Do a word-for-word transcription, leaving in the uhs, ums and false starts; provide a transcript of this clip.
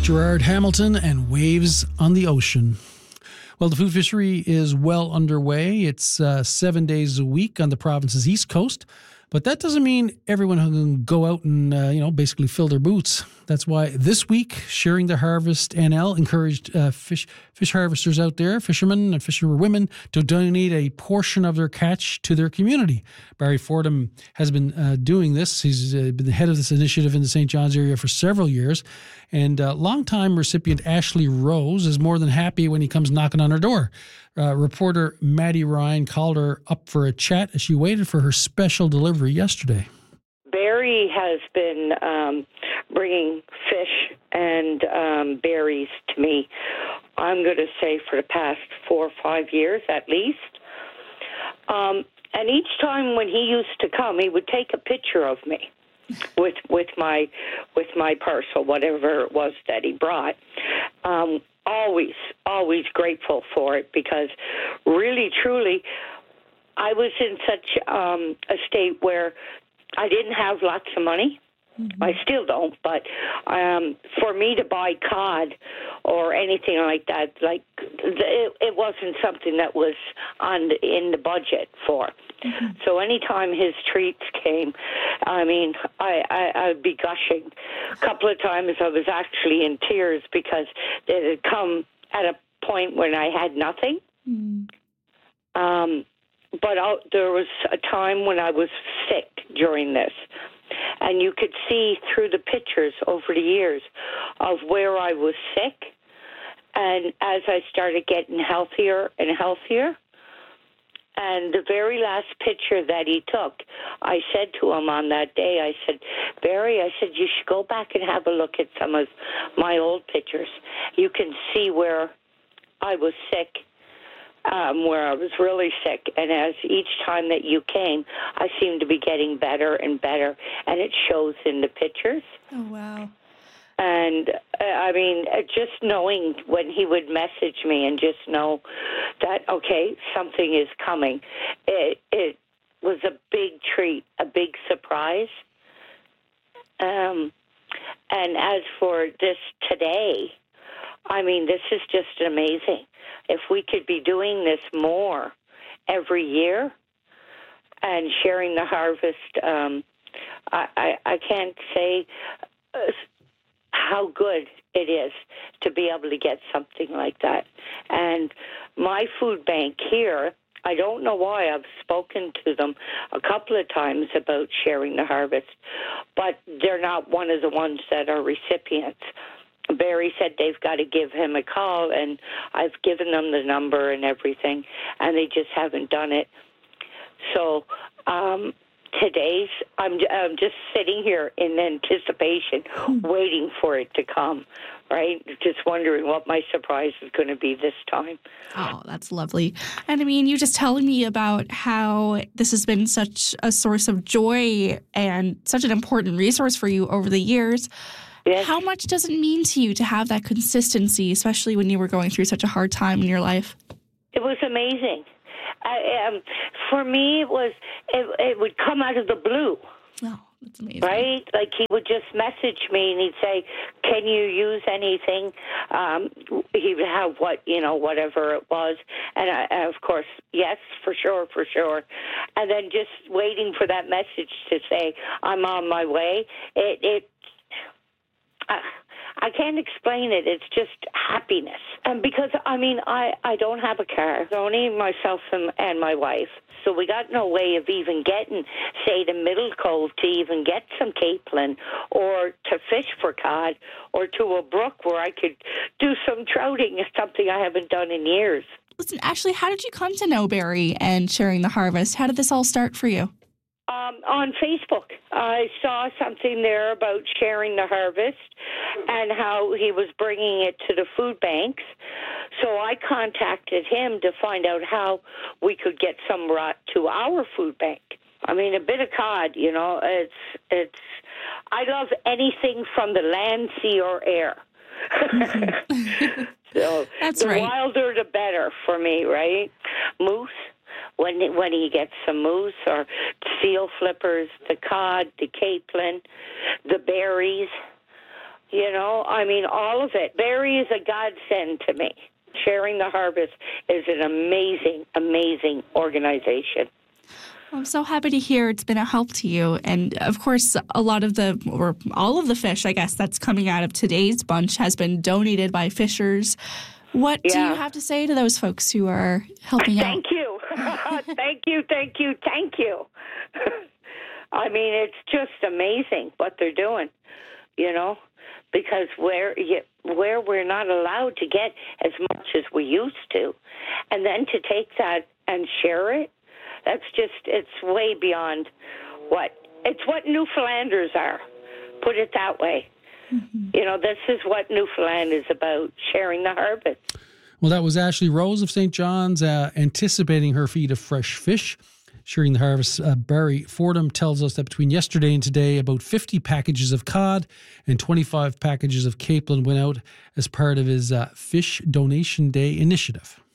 Gerard Hamilton and Waves on the Ocean. Well, the food fishery is well underway. It's uh, seven days a week on the province's east coast. But that doesn't mean everyone can go out and, uh, you know, basically fill their boots. That's why this week, Sharing the Harvest N L encouraged uh, fish fish harvesters out there, fishermen and fisherwomen, to donate a portion of their catch to their community. Barry Fordham has been uh, doing this. He's uh, been the head of this initiative in the Saint John's area for several years. And uh, longtime recipient Ashley Rose is more than happy when he comes knocking on her door. Uh, reporter Maddie Ryan called her up for a chat as she waited for her special delivery yesterday. Barry has been um, bringing fish and um, berries to me, I'm going to say, for the past four or five years at least. Um, and each time when he used to come, he would take a picture of me with with my with my parcel, whatever it was that he brought. Um, always, always grateful for it, because really, truly, I was in such um, a state where I didn't have lots of money. Mm-hmm. I still don't, but um, for me to buy cod or anything like that, like it, it wasn't something that was on the, in the budget for. Mm-hmm. So anytime his treats came, I mean, I, I, I'd be gushing. A couple of times I was actually in tears because it had come at a point when I had nothing. Mm-hmm. Um, but I, there was a time when I was sick during this. And you could see through the pictures over the years of where I was sick. And as I started getting healthier and healthier, and the very last picture that he took, I said to him on that day, I said, Barry, I said, you should go back and have a look at some of my old pictures. You can see where I was sick. Um, where I was really sick, and as each time that you came, I seemed to be getting better and better, and it shows in the pictures. Oh, wow. And, uh, I mean, uh, just knowing when he would message me and just know that, okay, something is coming, it, it was a big treat, a big surprise. Um, and as for this today, I mean, this is just amazing. If we could be doing this more every year and sharing the harvest, um, I, I, I can't say uh, how good it is to be able to get something like that. And my food bank here, I don't know why, I've spoken to them a couple of times about sharing the harvest, but they're not one of the ones that are recipients. Barry said they've got to give him a call, and I've given them the number and everything, and they just haven't done it. So um, today's, I'm, I'm just sitting here in anticipation, hmm. waiting for it to come, right? Just wondering what my surprise is going to be this time. Oh, that's lovely. And I mean, you just telling me about how this has been such a source of joy and such an important resource for you over the years. Yes. How much does it mean to you to have that consistency, especially when you were going through such a hard time in your life? It was amazing. I, um, for me, it was it, it would come out of the blue. Oh, that's amazing. Right? Like he would just message me and he'd say, can you use anything? Um, he would have what, you know, whatever it was. And I, of course, yes, for sure, for sure. And then just waiting for that message to say, I'm on my way. It, it I can't explain it. It's just happiness. And because, I mean, I, I don't have a car. It's only myself and, and my wife. So we got no way of even getting, say, to Middle Cove to even get some capelin or to fish for cod or to a brook where I could do some trouting. It's something I haven't done in years. Listen, Ashley, how did you come to know Barry and Sharing the Harvest? How did this all start for you? Um, on Facebook, I saw something there about sharing the harvest and how he was bringing it to the food banks. So I contacted him to find out how we could get some brought to our food bank. I mean, a bit of cod, you know, it's, it's, I love anything from the land, sea, or air. Mm-hmm. So That's the right. wilder, the better for me, right? Moose. When when he gets some moose or seal flippers, the cod, the capelin, the berries, You know, I mean, all of it. Barrie is a godsend to me. Sharing the Harvest is an amazing, amazing organization. I'm so happy to hear it's been a help to you. And of course, a lot of the, or all of the fish, I guess, that's coming out of today's bunch has been donated by fishers. What yeah. do you have to say to those folks who are helping out? Thank you. thank you, thank you, thank you. I mean, it's just amazing what they're doing, you know, because where, where we're not allowed to get as much as we used to, and then to take that and share it, that's just, it's way beyond what, it's what Newfoundlanders are, put it that way. Mm-hmm. You know, this is what Newfoundland is about, sharing the harvest. Well, that was Ashley Rose of Saint John's, uh, anticipating her feed of fresh fish. Sharing the Harvest, uh, Barrie Fordham tells us that between yesterday and today, about fifty packages of cod and twenty-five packages of capelin went out as part of his uh, Fish Donation Day initiative.